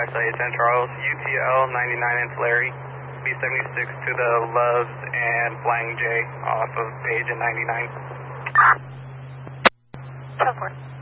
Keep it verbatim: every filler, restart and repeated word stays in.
Say San Charles, U T L ninety-nine in Tulare, B seventy-six to the Loves and Flying J off of Page and ninety-nine. ten four.